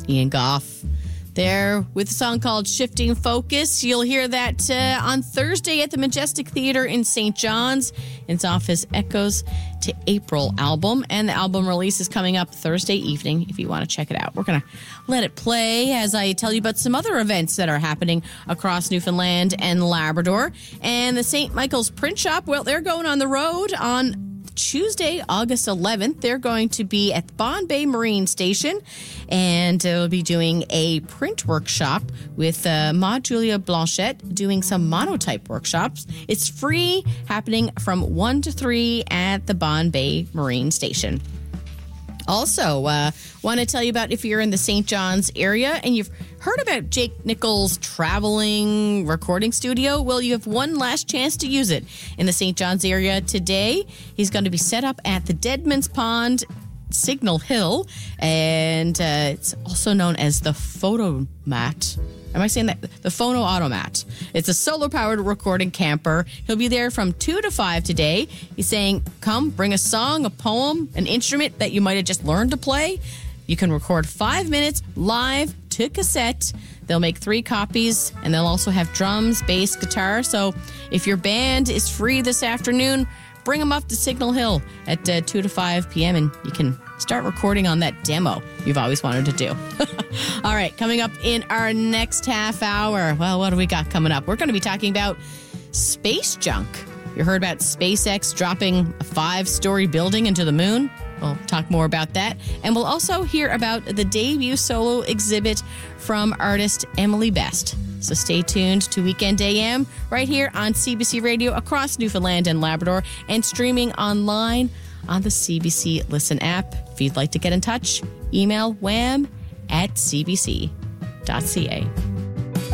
Ian Goff there with a song called Shifting Focus. You'll hear that on Thursday at the Majestic Theatre in St. John's. It's off his Echoes to April album, and the album release is coming up Thursday evening if you want to check it out. We're going to let it play as I tell you about some other events that are happening across Newfoundland and Labrador. And the St. Michael's Print Shop, well, they're going on the road on Tuesday, August 11th. They're going to be at Bond Bay Marine Station, and they'll be doing a print workshop with Maud Julia Blanchette doing some monotype workshops. It's free, happening from 1 to 3 at the Bond Bay Marine Station. Also, want to tell you about if you're in the St. John's area and you've heard about Jake Nichols' traveling recording studio. Well, you have one last chance to use it in the St. John's area today. He's going to be set up at the Deadman's Pond, Signal Hill, and it's also known as the Photomat. Am I saying that? The Phono Automat. It's a solar-powered recording camper. He'll be there from 2 to 5 today. He's saying, come, bring a song, a poem, an instrument that you might have just learned to play. You can record 5 minutes live to cassette. They'll make 3 copies, and they'll also have drums, bass, guitar. So if your band is free this afternoon, bring them up to Signal Hill at 2 to 5 p.m. and you can start recording on that demo you've always wanted to do. All right, coming up in our next half hour, well, what do we got coming up? We're going to be talking about space junk. You heard about SpaceX dropping a 5-story building into the moon? We'll talk more about that. And we'll also hear about the debut solo exhibit from artist Emily Best. So stay tuned to Weekend AM right here on CBC Radio across Newfoundland and Labrador and streaming online on the CBC Listen app. If you'd like to get in touch, email wham@cbc.ca.